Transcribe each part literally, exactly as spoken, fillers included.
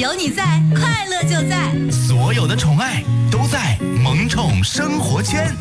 有你在，快乐就在。 所有的宠爱都在萌宠生活圈。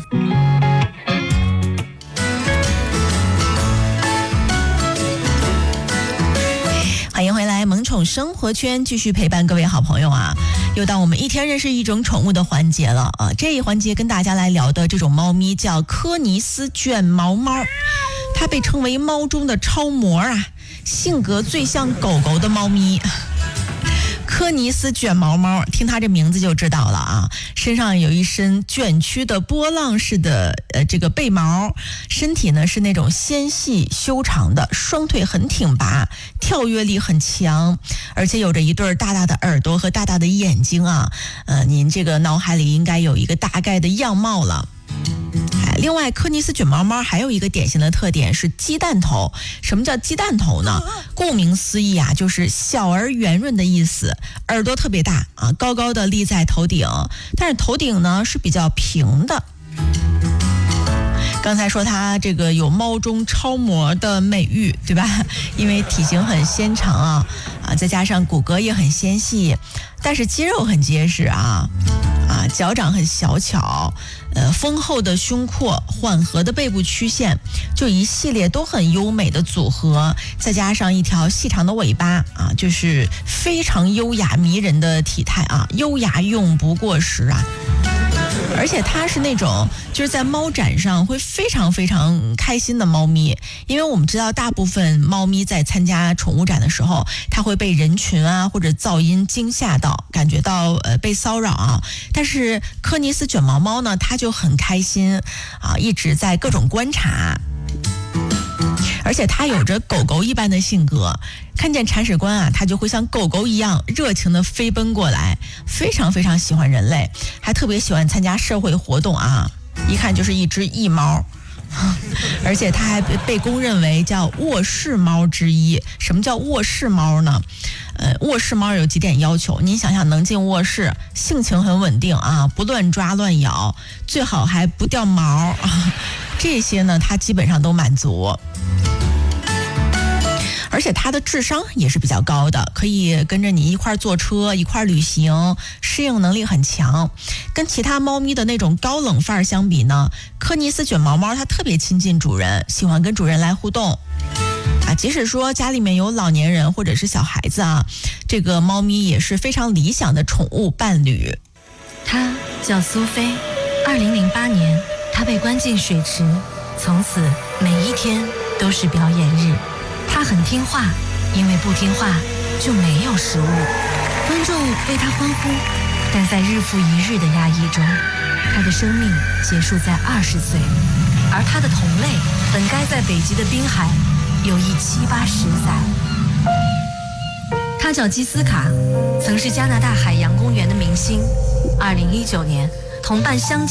欢迎回来，萌宠生活圈继续陪伴各位好朋友啊！又到我们一天认识一种宠物的环节了啊！这一环节跟大家来聊的这种猫咪叫科尼斯卷毛猫，它被称为猫中的超模啊，性格最像狗狗的猫咪。科尼斯卷毛猫，听它这名字就知道了啊，身上有一身卷曲的波浪式的呃这个背毛，身体呢是那种纤细修长的，双腿很挺拔，跳跃力很强，而且有着一对大大的耳朵和大大的眼睛啊，呃，您这个脑海里应该有一个大概的样貌了。另外，科尼斯卷毛猫还有一个典型的特点是鸡蛋头。什么叫鸡蛋头呢？顾名思义啊，就是小而圆润的意思，耳朵特别大啊，高高的立在头顶，但是头顶呢是比较平的。刚才说它这个有猫中超模的美誉，对吧？因为体型很纤长啊，啊，再加上骨骼也很纤细，但是肌肉很结实啊，啊，脚掌很小巧，呃，丰厚的胸廓，缓和的背部曲线，就一系列都很优美的组合，再加上一条细长的尾巴啊，就是非常优雅迷人的体态啊，优雅永不过时啊。而且它是那种就是在猫展上会非常非常开心的猫咪，因为我们知道大部分猫咪在参加宠物展的时候，它会被人群啊或者噪音惊吓到，感觉到呃被骚扰啊。但是科尼斯卷毛猫呢，它就很开心啊，一直在各种观察。而且它有着狗狗一般的性格，看见铲屎官啊，它就会像狗狗一样热情的飞奔过来，非常非常喜欢人类，还特别喜欢参加社会活动啊，一看就是一只异猫。而且它还被公认为叫卧室猫之一。什么叫卧室猫呢？呃，卧室猫有几点要求，您想想，能进卧室，性情很稳定啊，不乱抓乱咬，最好还不掉毛啊，这些呢它基本上都满足。而且它的智商也是比较高的，可以跟着你一块坐车一块旅行，适应能力很强。跟其他猫咪的那种高冷范儿相比呢，科尼斯卷毛猫它特别亲近主人，喜欢跟主人来互动啊。即使说家里面有老年人或者是小孩子啊，这个猫咪也是非常理想的宠物伴侣。 它叫苏菲，二零零八年她被关进水池，从此每一天都是表演日。他很听话，因为不听话就没有食物。观众为他欢呼，但在日复一日的压抑中，他的生命结束在二十岁，而他的同类本该在北极的滨海游弋七八十载。他叫基斯卡，曾是加拿大海洋公园的明星。二零一九年，同伴相继